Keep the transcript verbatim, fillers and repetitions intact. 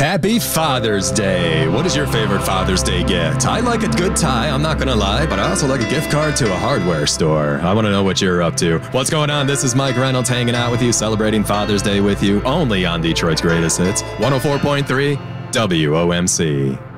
Happy Father's Day. What is your favorite Father's Day gift? I like a good tie, I'm not gonna lie, but I also like a gift card to a hardware store. I want to know what you're up to. What's going on? This is Mike Reynolds hanging out with you, celebrating Father's Day with you, only on Detroit's Greatest Hits, one oh four point three W O M C.